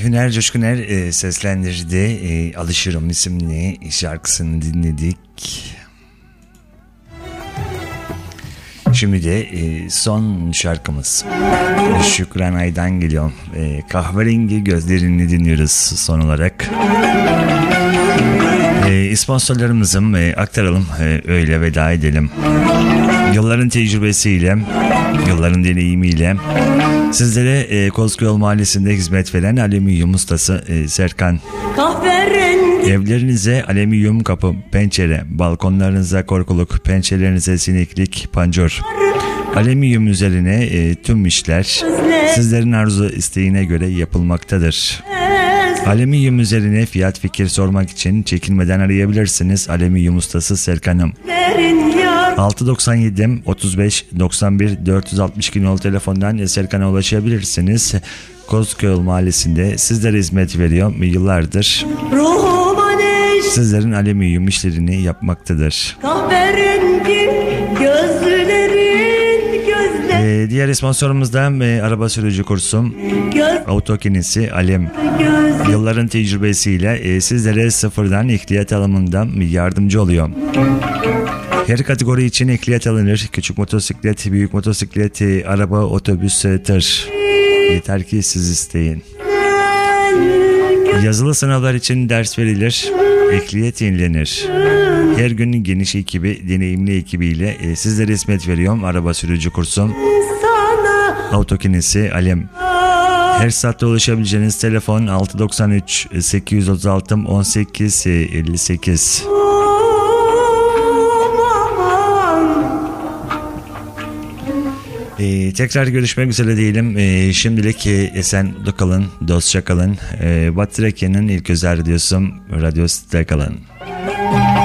Hüner Coşkuner seslendirdi. Alışırım isimli şarkısını dinledik. Şimdi de son şarkımız Şükran Ay'dan geliyor. Kahverengi Gözlerini dinliyoruz son olarak. Sponsorlarımızın aktaralım, öyle veda edelim. Yılların tecrübesiyle, yılların deneyimiyle sizlere Kozkuyol Mahallesi'nde hizmet veren alüminyum ustası Serkan. Evlerinize alüminyum kapı, pencere, balkonlarınıza korkuluk, pencerelerinize sineklik, pancur. Alüminyum üzerine tüm işler sizlerin arzu isteğine göre yapılmaktadır. Alüminyum üzerine fiyat fikir sormak için çekinmeden arayabilirsiniz. Alüminyum ustası Serkan'ım. 697 35 91 462 nolu telefondan Serkan'a ulaşabilirsiniz. Kozkuyol Mahallesi'nde sizlere hizmet veriyor. Yıllardır sizlerin alüminyum işlerini yapmaktadır. Diğer sponsorumuz da araba sürücü kursum Autokinesi Alem. Yılların tecrübesiyle sizlere sıfırdan ehliyet alımında yardımcı oluyor. Her kategori için ehliyet alınır. Küçük motosiklet, büyük motosiklet, araba, otobüs, tır. Yeter ki siz isteyin. Yazılı sınavlar için ders verilir. Ehliyet yenilenir. Her gün geniş ekibi, deneyimli ekibiyle sizlere hizmet veriyorum. Araba sürücü kursum Autokinesi Alem. Her saatte ulaşabileceğiniz telefon 693 836 18 58. Tekrar görüşmek üzere diyelim. Şimdilik esen kalın, dostça kalın. Batı Trakya'nın ilk özel radyosu Radyo Sit'te kalın.